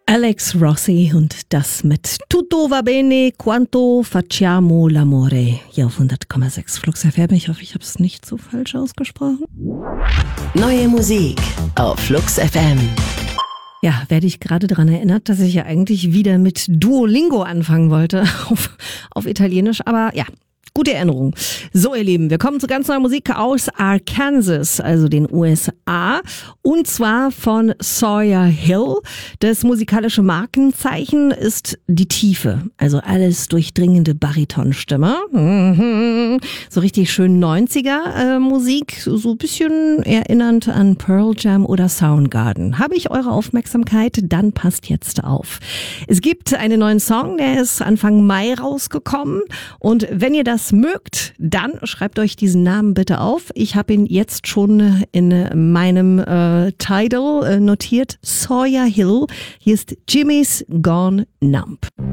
Alex Rossi und das mit Tutto va bene quanto facciamo l'amore. Hier auf 100,6 Flux FM. Ich hoffe, ich habe es nicht so falsch ausgesprochen. Neue Musik auf Flux FM. Ja, werde ich gerade daran erinnert, dass ich ja eigentlich wieder mit Duolingo anfangen wollte auf Italienisch. Aber ja, gute Erinnerung. So, ihr Lieben, wir kommen zu ganz neuer Musik aus Arkansas, also den USA. Und zwar von Sawyer Hill. Das musikalische Markenzeichen ist die Tiefe. Also alles durchdringende Baritonstimme. So richtig schön 90er Musik. So ein bisschen erinnernd an Pearl Jam oder Soundgarden. Habe ich eure Aufmerksamkeit? Dann passt jetzt auf. Es gibt einen neuen Song, der ist Anfang Mai rausgekommen. Und wenn ihr das mögt, dann schreibt euch diesen Namen bitte auf. Ich habe ihn jetzt schon in meinem Title notiert. Sawyer Hill. Hier ist Jimmy's Gone Numb.